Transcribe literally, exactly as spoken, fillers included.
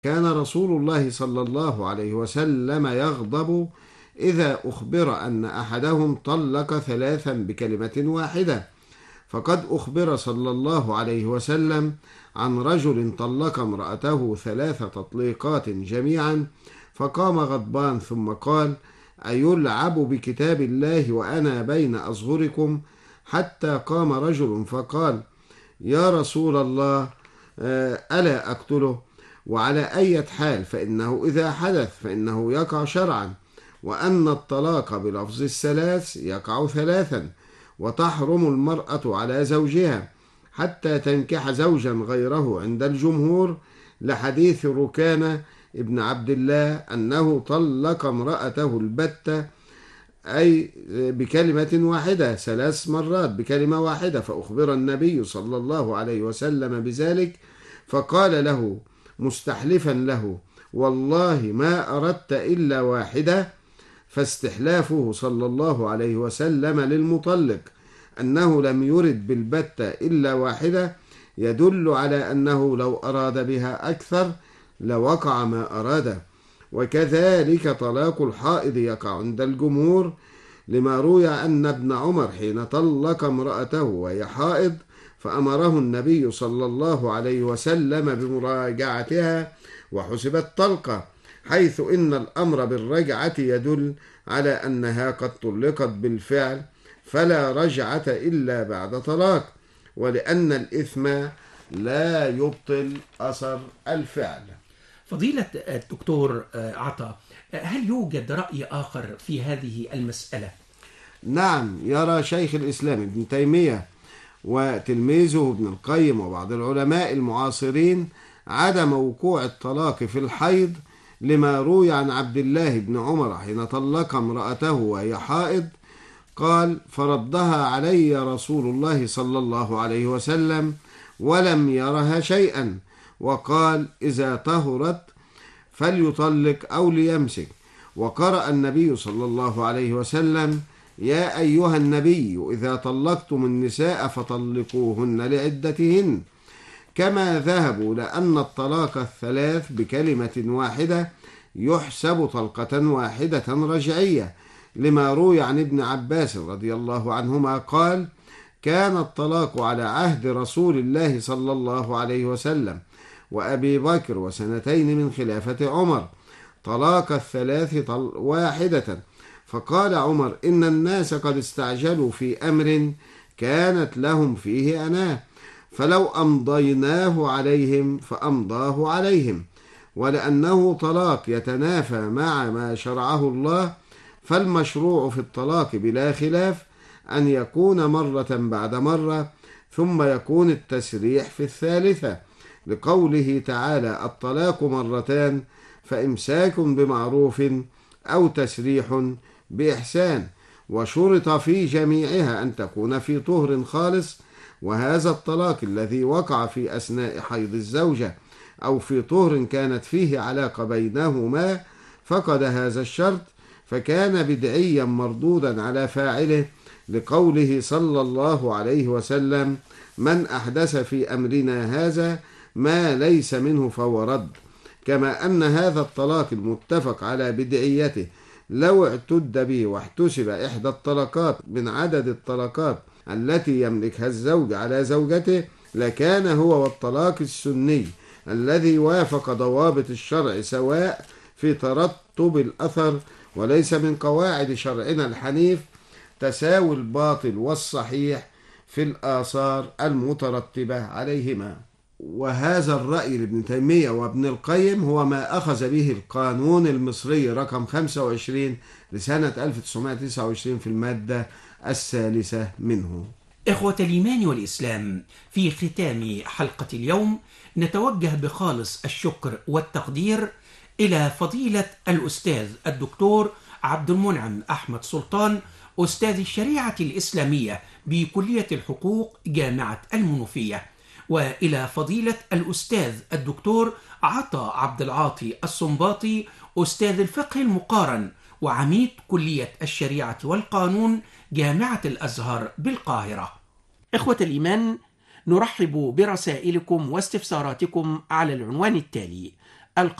كان رسول الله صلى الله عليه وسلم يغضب إذا أخبر أن أحدهم طلق ثلاثا بكلمة واحدة، فقد أخبر صلى الله عليه وسلم عن رجل طلق امرأته ثلاث تطليقات جميعا، فقام غضبان ثم قال: أيلعب بكتاب الله وأنا بين أظهركم؟ حتى قام رجل فقال: يا رسول الله، ألا أقتله؟ وعلى أي حال فإنه إذا حدث فإنه يقع شرعا، وأن الطلاق بلفظ الثلاث يقع ثلاثا، وتحرم المرأة على زوجها حتى تنكح زوجا غيره عند الجمهور، لحديث ركانة ابن عبد الله أنه طلق امرأته البتة أي بكلمة واحدة ثلاث مرات بكلمة واحدة، فأخبر النبي صلى الله عليه وسلم بذلك، فقال له مستحلفا له: والله ما أردت إلا واحدة. فاستحلافه صلى الله عليه وسلم للمطلق أنه لم يرد بالبتة إلا واحدة يدل على أنه لو أراد بها أكثر لوقع ما أراده. وكذلك طلاق الحائض يقع عند الجمهور، لما روي أن ابن عمر حين طلق امرأته وهي حائض فأمره النبي صلى الله عليه وسلم بمراجعتها وحسبت طلقة، حيث إن الأمر بالرجعة يدل على أنها قد طلقت بالفعل فلا رجعة إلا بعد طلاق، ولأن الإثم لا يبطل أثر الفعل. فضيلة الدكتور عطا، هل يوجد رأي آخر في هذه المسألة؟ نعم، يرى شيخ الإسلام ابن تيمية وتلميذه ابن القيم وبعض العلماء المعاصرين عدم وقوع الطلاق في الحيض، لما روي عن عبد الله بن عمر حين طلق امرأته وهي حائض قال: فردها علي رسول الله صلى الله عليه وسلم ولم يرها شيئا، وقال: إذا طهرت فليطلق أو ليمسك. وقرأ النبي صلى الله عليه وسلم: يا أيها النبي إذا طلقتم النساء فطلقوهن لعدتهن. كما ذهبوا لأن الطلاق الثلاث بكلمة واحدة يحسب طلقة واحدة رجعية، لما روي عن ابن عباس رضي الله عنهما قال: كان الطلاق على عهد رسول الله صلى الله عليه وسلم وأبي بكر وسنتين من خلافة عمر طلاق الثلاث طل واحدة. فقال عمر: إن الناس قد استعجلوا في أمر كانت لهم فيه أناه، فلو أمضيناه عليهم فأمضاه عليهم. ولأنه طلاق يتنافى مع ما شرعه الله، فالمشروع في الطلاق بلا خلاف أن يكون مرة بعد مرة، ثم يكون التسريح في الثالثة، لقوله تعالى: الطلاق مرتان فإمساك بمعروف أو تسريح بإحسان. وشرط في جميعها أن تكون في طهر خالص، وهذا الطلاق الذي وقع في أثناء حيض الزوجة أو في طهر كانت فيه علاقة بينهما فقد هذا الشرط، فكان بدعيا مردودا على فاعله، لقوله صلى الله عليه وسلم: من أحدث في أمرنا هذا ما ليس منه فهو رد. كما أن هذا الطلاق المتفق على بدعيته لو اعتد به واحتسب إحدى الطلقات من عدد الطلقات التي يملكها الزوج على زوجته لكان هو والطلاق السني الذي وافق ضوابط الشرع سواء في ترتب الأثر. وليس من قواعد شرعنا الحنيف تساوي الباطل والصحيح في الآثار المترتبة عليهما. وهذا الرأي لابن تيمية وابن القيم هو ما أخذ به القانون المصري رقم خمسة وعشرين لسنة ألف وتسعمائة وتسعة وعشرين في المادة الثالثة منه. إخوة الإيمان والإسلام، في ختام حلقة اليوم نتوجه بخالص الشكر والتقدير إلى فضيلة الأستاذ الدكتور عبد المنعم أحمد سلطان، أستاذ الشريعة الإسلامية بكلية الحقوق جامعة المنوفية، وإلى فضيلة الأستاذ الدكتور عطا عبد العاطي الصنباطي، أستاذ الفقه المقارن وعميد كلية الشريعة والقانون جامعة الأزهر بالقاهرة. إخوة الإيمان، نرحب برسائلكم واستفساراتكم على العنوان التالي: